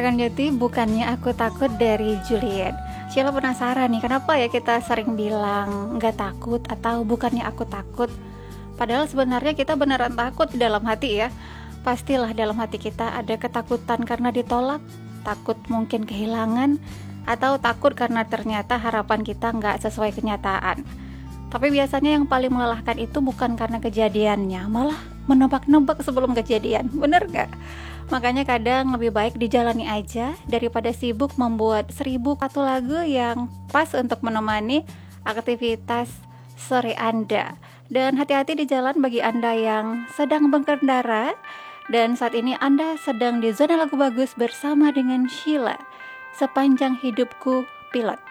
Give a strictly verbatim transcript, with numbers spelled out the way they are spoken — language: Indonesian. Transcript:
rekan Jati, bukannya aku takut dari Juliet. Sheila penasaran nih, kenapa ya kita sering bilang nggak takut atau bukannya aku takut? Padahal sebenarnya kita beneran takut di dalam hati ya. Pastilah dalam hati kita ada ketakutan karena ditolak, takut mungkin kehilangan, atau takut karena ternyata harapan kita nggak sesuai kenyataan. Tapi biasanya yang paling melelahkan itu bukan karena kejadiannya, malah menebak-nebak sebelum kejadian, bener gak? Makanya kadang lebih baik dijalani aja daripada sibuk membuat seribu satu lagu yang pas untuk menemani aktivitas sore Anda. Dan hati-hati di jalan bagi Anda yang sedang berkendara. Dan saat ini Anda sedang di zona lagu bagus bersama dengan Sheila. Sepanjang hidupku pilot.